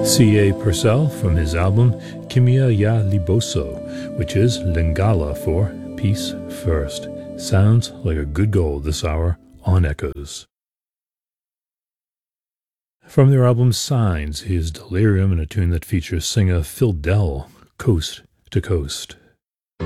C.A. Purcell from his album Kimia ya Liboso, which is Lingala for Peace First. Sounds like a good goal this hour on Echoes. From their album Signs, here's Delirium in a tune that features singer Phil Dell, Coast to Coast.